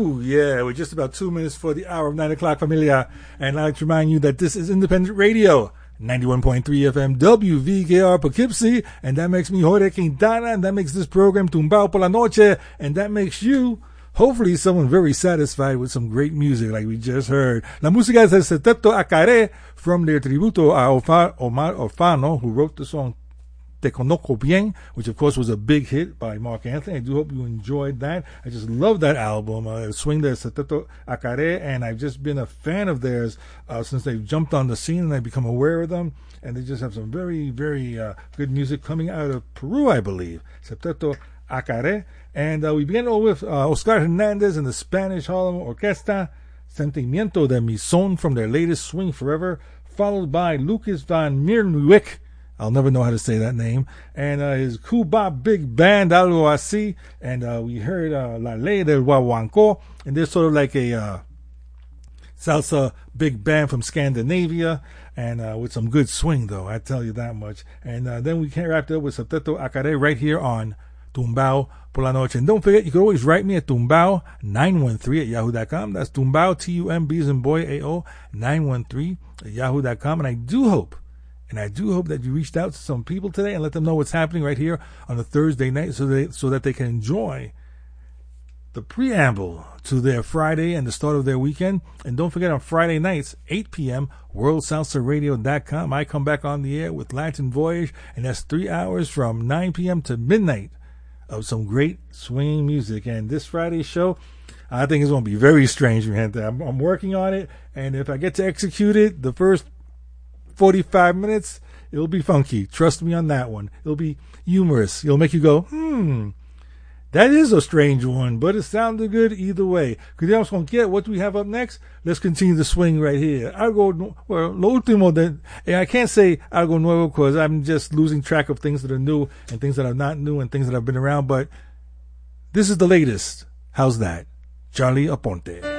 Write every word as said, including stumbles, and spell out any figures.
Ooh, yeah, we're just about two minutes for the hour of nine o'clock, familia. And I'd like to remind you that this is independent radio, ninety-one point three F M, W V K R Poughkeepsie, and that makes me Jorge Quintana, and that makes this program Tumbao por la Noche, and that makes you, hopefully, someone very satisfied with some great music like we just heard. La música es del Septeto Acaré from their tributo a Omar Orfano, who wrote the song Te Conozco Bien, which of course was a big hit by Mark Anthony. I do hope you enjoyed that. I just love that album, uh, Swing del Septeto Acaré, and I've just been a fan of theirs uh, since they've jumped on the scene and I've become aware of them. And they just have some very, very uh, good music coming out of Peru, I believe. Septeto Acaré. And uh, we begin with uh, Oscar Hernandez and the Spanish Harlem Orquesta, Sentimiento de Mi Son from their latest Swing Forever, followed by Lucas van Miernuik, I'll never know how to say that name, and uh, his Cuba Big Band, Algo Así, and uh, we heard uh, La Ley del Guaguancó, and they're sort of like a uh, salsa big band from Scandinavia, and uh, with some good swing, though, I tell you that much. And uh, then we wrapped up with Septeto Acaré right here on Tumbao por la Noche. And don't forget, you can always write me at tumbao nine one three at yahoo dot com. That's tumbao, T U M B as in boy, A O, nine one three at yahoo dot com. And I do hope, and I do hope that you reached out to some people today and let them know what's happening right here on a Thursday night so they so that they can enjoy the preamble to their Friday and the start of their weekend. And don't forget, on Friday nights, eight p.m., world salsa radio dot com, I come back on the air with Latin Voyage, and that's three hours from nine p.m. to midnight of some great swinging music. And this Friday's show, I think it's going to be very strange, man. I'm, I'm working on it, and if I get to execute it, the first forty-five minutes, it'll be funky. Trust me on that one. It'll be humorous. It'll make you go, hmm, that is a strange one, but it sounded good either way. Queríamos con qué? What do we have up next? Let's continue the swing right here. Algo, well, lo último, de, and I can't say algo nuevo because I'm just losing track of things that are new and things that are not new and things that have been around, but this is the latest. How's that? Charlie Aponte.